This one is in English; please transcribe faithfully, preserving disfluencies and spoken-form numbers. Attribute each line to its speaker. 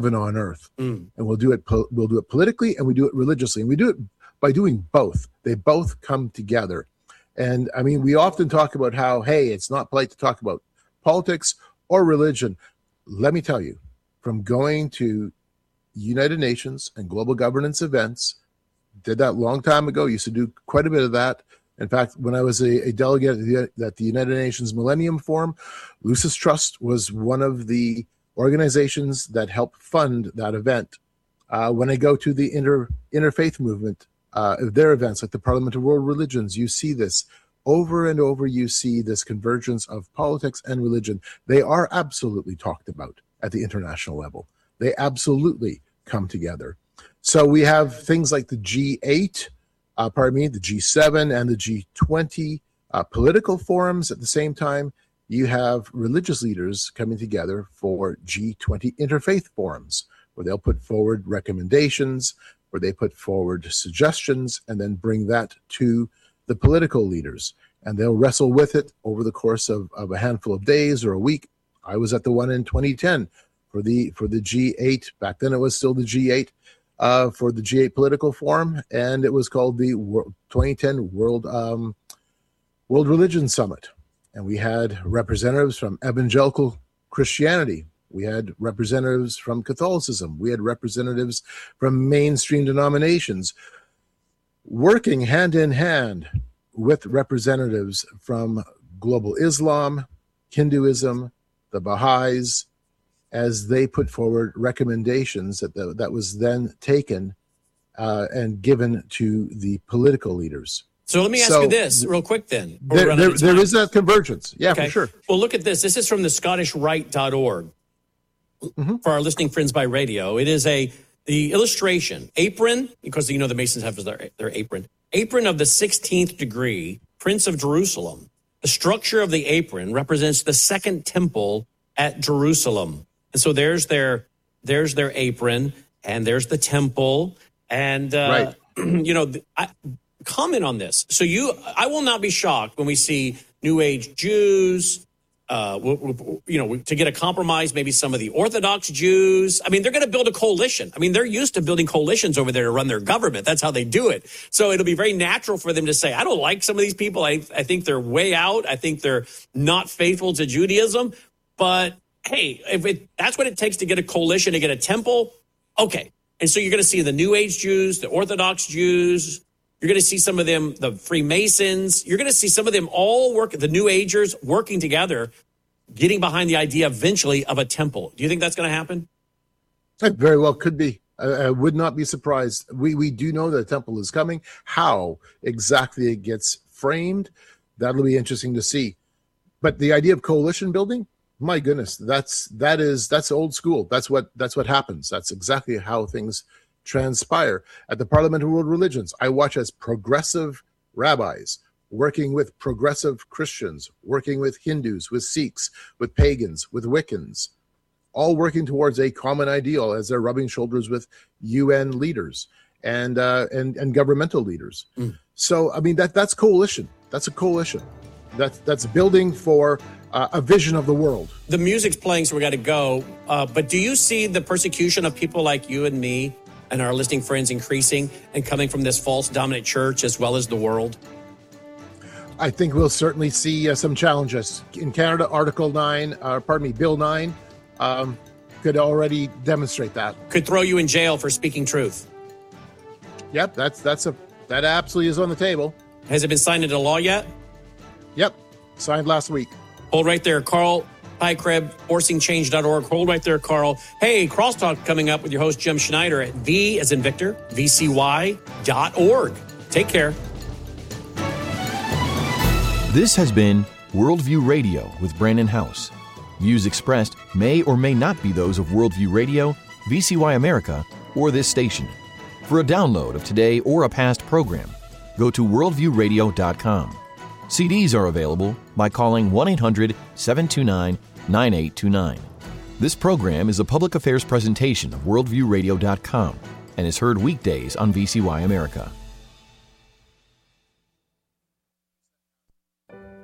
Speaker 1: on earth. Mm. And we'll do it po- we'll do it politically, and we do it religiously, and we do it by doing both. They both come together. And I mean, we often talk about how, hey, it's not polite to talk about politics or religion. Let me tell you, from going to United Nations and global governance events, did that a long time ago, used to do quite a bit of that. In fact, when I was a, a delegate at the, at the United Nations Millennium Forum, Lucis Trust was one of the organizations that helped fund that event. Uh, when I go to the inter, interfaith movement, uh, their events like the Parliament of World Religions, you see this over and over. You see this convergence of politics and religion. They are absolutely talked about at the international level. They absolutely come together. So we have things like the G eight, uh, pardon me, the G seven and the G twenty uh, political forums at the same time. You have religious leaders coming together for G twenty interfaith forums, where they'll put forward recommendations, where they put forward suggestions, and then bring that to the political leaders. And they'll wrestle with it over the course of, of a handful of days or a week. I was at the one in twenty ten for the for the G eight. Back then it was still the G eight, uh, for the G eight Political Forum, and it was called the twenty ten World um, World Religion Summit. And we had representatives from evangelical Christianity. We had representatives from Catholicism. We had representatives from mainstream denominations working hand in hand with representatives from global Islam, Hinduism, the Baha'is, as they put forward recommendations that the, that was then taken uh, and given to the political leaders.
Speaker 2: So let me ask so, you this real quick then.
Speaker 1: There, there, there is that convergence. Yeah, okay. For sure.
Speaker 2: Well, look at this. This is from the Scottish Rite dot org. Mm-hmm. For our listening friends by radio. It is a the illustration, apron, because you know the Masons have their, their apron, apron of the sixteenth degree, Prince of Jerusalem. The structure of the apron represents the second temple at Jerusalem. And so there's their there's their apron, and there's the temple. And, uh, right. you know, I, comment on this. So you, I will not be shocked when we see New Age Jews, uh, you know, to get a compromise, maybe some of the Orthodox Jews. I mean, they're going to build a coalition. I mean, they're used to building coalitions over there to run their government. That's how they do it. So it'll be very natural for them to say, I don't like some of these people. I, I think they're way out. I think they're not faithful to Judaism. But hey, if it, that's what it takes to get a coalition, to get a temple, okay. And so you're going to see the New Age Jews, the Orthodox Jews. You're going to see some of them, the Freemasons. You're going to see some of them all work, the New Agers working together, getting behind the idea eventually of a temple. Do you think that's going to happen?
Speaker 1: It very well could be. I, I would not be surprised. We we do know that a temple is coming. How exactly it gets framed, that'll be interesting to see. But the idea of coalition building, my goodness, that's that is that's old school. That's what that's what happens. That's exactly how things transpire at the Parliament of World Religions. I watch as progressive rabbis working with progressive Christians, working with Hindus, with Sikhs, with pagans, with Wiccans, all working towards a common ideal as they're rubbing shoulders with U N leaders and uh, and and governmental leaders. Mm. So I mean that that's coalition. That's a coalition. That's that's building for uh, a vision of the world.
Speaker 2: The music's playing, so we got to go. Uh, but do you see the persecution of people like you and me and our listening friends increasing and coming from this false dominant church as well as the world?
Speaker 1: I think we'll certainly see uh, some challenges. In Canada, Article nine, uh, pardon me, Bill nine, um, could already demonstrate that.
Speaker 2: Could throw you in jail for speaking truth.
Speaker 1: Yep, that's that's a that absolutely is on the table.
Speaker 2: Has it been signed into law yet?
Speaker 1: Yep, signed last week.
Speaker 2: Hold right there, Carl Heikreb, forcing change dot org. Hold right there, Carl. Hey, Crosstalk coming up with your host, Jim Schneider, at V as in Victor, V C Y dot org. Take care.
Speaker 3: This has been Worldview Radio with Brandon House. Views expressed may or may not be those of Worldview Radio, V C Y America, or this station. For a download of today or a past program, go to worldview radio dot com. C Ds are available by calling one eight hundred seven two nine nine eight two nine. This program is a public affairs presentation of worldview radio dot com and is heard weekdays on V C Y America.